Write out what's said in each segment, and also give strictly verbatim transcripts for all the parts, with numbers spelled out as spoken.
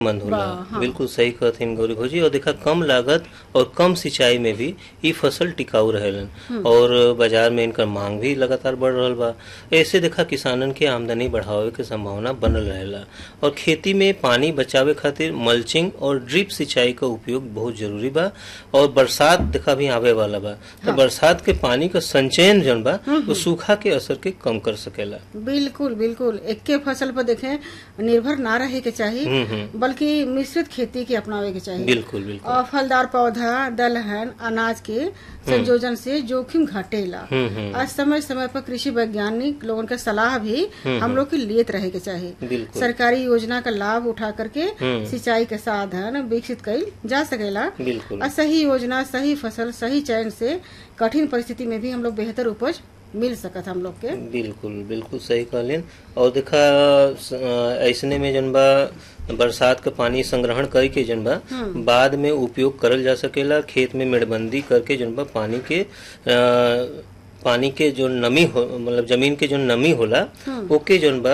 मंद होला। हाँ। बिल्कुल सही कहथिन गौरी भौजी। और देखा कम लागत और कम सिंचाई में भी ई फसल टिकाऊ रहेलन और बाजार में इनकर मांग भी लगातार बढ़ रहल बा। ऐसे देखा किसानन के आमदनी बढ़ावे के संभावना बनल रहेला। और खेती में पानी बचावे खातिर मल्चिंग और ड्रिप सिंचाई का उपयोग बहुत जरूरी बा। और बरसात देखा भी आवे वाला बा, तो बरसात के पानी का संचयन जन बा तो सूखा के असर के कम कर सकेला। बिल्कुल बिल्कुल एक के फसल पर देखें निर्भर ना रहे के चाहिए, बल्कि मिश्रित खेती के अपनावे के चाहिए। बिल्कुल बिल्कुल। और फलदार पौधा, दलहन, अनाज के संयोजन से जोखिम घटेला। आज समय समय पर कृषि वैज्ञानिक लोगों के सलाह भी हम लोग के लेत रहे के चाहिए। सरकारी योजना का लाभ उठा करके सिंचाई के साधन विकसित कईल जा सकेला। और सही योजना, सही फसल, सही चयन से कठिन परिस्थिति में भी हम लोग बेहतर उपज मिल सकत हम लोग के। बिल्कुल बिल्कुल सही कहलिन। और देखा ऐसने में जन बा बरसात का पानी संग्रहण करके जन बा बाद में उपयोग करल जा सकेला। खेत में मेड़बंदी करके जन बा पानी के आ, पानी के जो नमी हो मतलब जमीन के जो नमी होला ओके जौन बा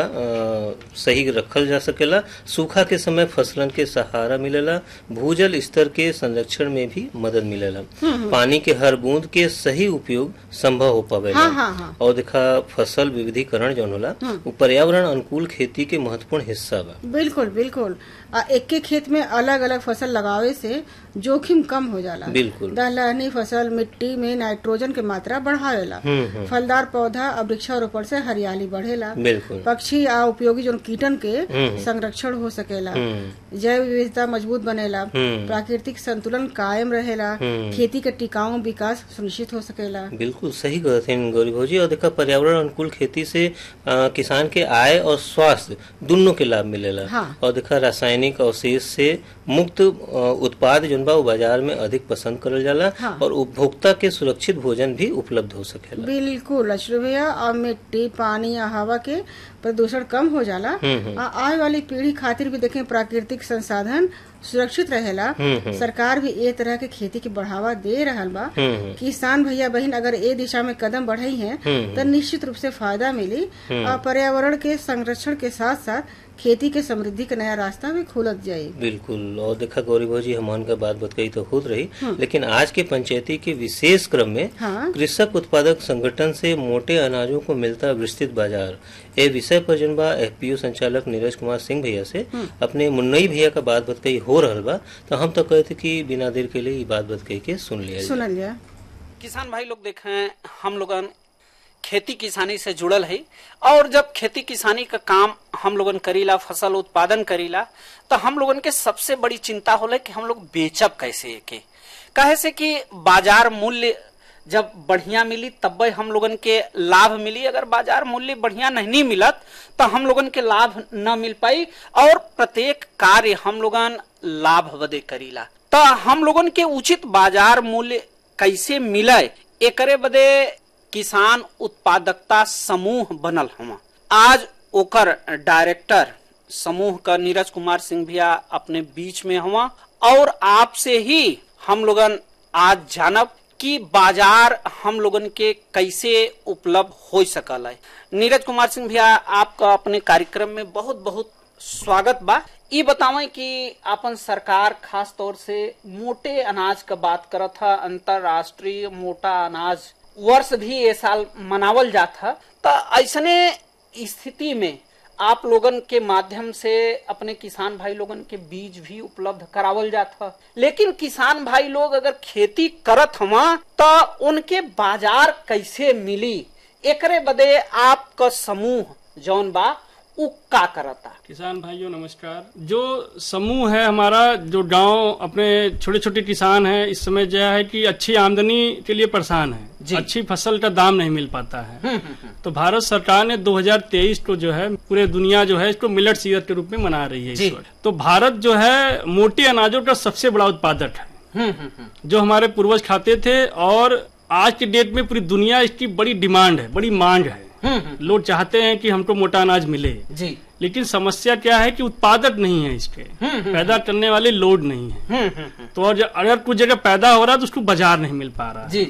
सही रखल जा सकेला। सूखा के समय फसलन के सहारा मिलेला। भूजल स्तर के संरक्षण में भी मदद मिलेला। पानी के हर बूंद के सही उपयोग संभव हो पावेला। हाँ, हाँ, हाँ। और देखा फसल विविधीकरण जौन होला वो पर्यावरण अनुकूल खेती के महत्वपूर्ण हिस्सा बा। बिल्कुल बिल्कुल। एक के खेत में अलग अलग फसल लगावे से जोखिम कम हो जाला। बिल्कुल। दलहनी फसल मिट्टी में नाइट्रोजन के मात्रा बढ़ावेला। फलदार पौधा और वृक्षारोपण से हरियाली बढ़ेला। बिल्कुल। पक्षी आ उपयोगी जो कीटन के संरक्षण हो सकेला। जैव विविधता मजबूत बनेला। प्राकृतिक संतुलन कायम रहेला। खेती के टिकाऊ विकास सुनिश्चित हो सकेला। बिल्कुल सही कहते गौरी भौजी। और देखा पर्यावरण अनुकूल खेती से आ, किसान के आय और स्वास्थ्य दोनों के लाभ मिलेला। हाँ। और देखा रासायनिक अवशेष से मुक्त उत्पाद जो बा बाजार में अधिक पसंद करल जाला। हाँ। और उपभोक्ता के सुरक्षित भोजन भी उपलब्ध हो सकेला। बिल्कुल अश्रु भैया। और मिट्टी, पानी या हवा के प्रदूषण कम हो जाला। आने वाली पीढ़ी खातिर भी देखें प्राकृतिक संसाधन सुरक्षित रहेला। सरकार भी ए तरह के खेती के बढ़ावा दे रहल बा। किसान भैया बहन अगर ए दिशा में कदम बढ़ाई हैं तो निश्चित रूप से फायदा मिली। और पर्यावरण के संरक्षण के साथ साथ खेती के समृद्धि का नया रास्ता भी खुलत जाये। बिल्कुल। और देखा गौरी भौजी हमान का बात बतकई तो खुद रही, लेकिन आज के पंचायती के विशेष क्रम में हाँ? कृषक उत्पादक संगठन से मोटे अनाजों को मिलता विस्तृत बाजार ए विषय पर जन बा एफपीओ संचालक नीरज कुमार सिंह भैया से अपने मुन्नई भैया का बात बतकई हो रहल बा। तो हम तो कहते कि बिना देर के लिए ये बात बतकई के सुन लिया सुन लिया। किसान भाई लोग देखें हम लोगन खेती किसानी से जुड़ल है। और जब खेती किसानी का काम हम लोगन करीला, फसल उत्पादन करीला, तो हम लोगन के सबसे बड़ी चिंता होला कि हम लोग बेचब कैसे एके। कहे से कि बाजार मूल्य जब बढ़िया मिली तब हम लोगन के लाभ मिली। अगर बाजार मूल्य बढ़िया नहीं मिलत तो हम लोगन के लाभ न मिल पाई। और प्रत्येक कार्य हम लोगन लाभ बदे करीला, तो हम लोगन के उचित बाजार मूल्य कैसे मिले एकरे बदे किसान उत्पादकता समूह बनल हुआ। आज ओकर डायरेक्टर समूह का नीरज कुमार सिंह भैया अपने बीच में हुआ। और आपसे ही हम लोगन आज जानब कि बाजार हम लोगन के कैसे उपलब्ध हो सकल है। नीरज कुमार सिंह भैया आपका अपने कार्यक्रम में बहुत बहुत स्वागत बा। ये बतावें कि अपन सरकार खास तौर से मोटे अनाज का बात करत था। अंतरराष्ट्रीय मोटा अनाज वर्ष भी ये साल मनावल जाता। तो ऐसने स्थिति में आप लोगन के माध्यम से अपने किसान भाई लोगन के बीज भी उपलब्ध करावल जाता। लेकिन किसान भाई लोग अगर खेती करत हवा तो उनके बाजार कैसे मिली एकरे बदे आपका समूह जौन बा उ का करता। किसान भाइयों नमस्कार। जो समूह है हमारा, जो गांव अपने छोटे छोटे किसान हैं, इस समय जो है कि अच्छी आमदनी के लिए परेशान है। अच्छी फसल का दाम नहीं मिल पाता है। तो भारत सरकार ने दो हज़ार तेईस को जो है पूरे दुनिया जो है इसको मिलेट्स ईयर के रूप में मना रही है इस वक्त। तो भारत जो है मोटे अनाजों का सबसे बड़ा उत्पादक है, जो हमारे पूर्वज खाते थे। और आज के डेट में पूरी दुनिया इसकी बड़ी डिमांड है, बड़ी मांग है। लोग चाहते हैं कि हमको मोटा अनाज मिले जी। लेकिन समस्या क्या है कि उत्पादक नहीं है, इसके पैदा करने वाले लोड नहीं है। तो अगर कुछ जगह पैदा हो रहा है तो उसको बाजार नहीं मिल पा रहा है जी जी।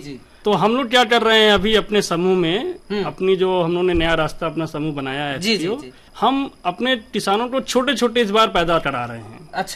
तो हम लोग क्या कर रहे हैं अभी अपने समूह में, अपनी जो हम लोग ने नया रास्ता अपना समूह बनाया है, जी, जी, जी। हम अपने किसानों को छोटे छोटे इस बार पैदा करा रहे हैं।